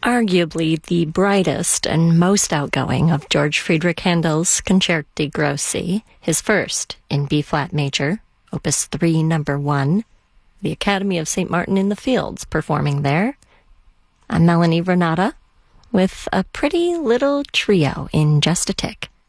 arguably the brightest and most outgoing of George Friedrich Handel's Concerti Grossi, his first in B-flat major, Opus 3, number 1, the Academy of St. Martin in the Fields performing there. I'm Melanie Vernata with a pretty little trio in just a tick.